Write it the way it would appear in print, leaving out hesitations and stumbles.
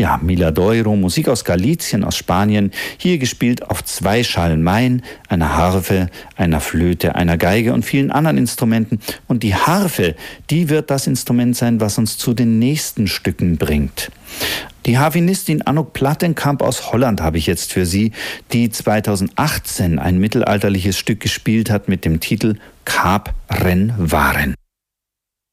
Ja, Miladoiro, Musik aus Galizien, aus Spanien, hier gespielt auf 2 Schalmeien, einer Harfe, einer Flöte, einer Geige und vielen anderen Instrumenten. Und die Harfe, die wird das Instrument sein, was uns zu den nächsten Stücken bringt. Die Harfenistin Anouk Plattenkamp aus Holland habe ich jetzt für Sie, die 2018 ein mittelalterliches Stück gespielt hat mit dem Titel Kaap Ren Waren.